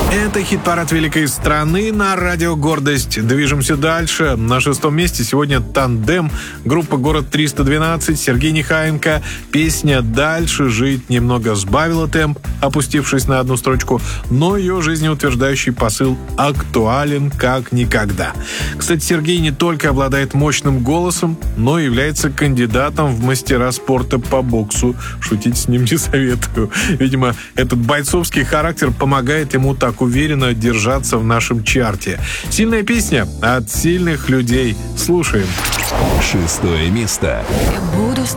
Это хит-парад великой страны на радио «Гордость». Движемся дальше. На 6-м месте сегодня «Тандем». Группа «Город 312», Сергей Нехаенко. Песня «Дальше жить» немного сбавила темп, опустившись на одну строчку, но ее жизнеутверждающий посыл актуален как никогда. Кстати, Сергей не только обладает мощным голосом, но и является кандидатом в мастера спорта по боксу. Шутить с ним не советую. Видимо, этот бойцовский характер помогает ему так уверенно держаться в нашем чарте. Сильная песня от сильных людей. Слушаем. 6 место. Я буду с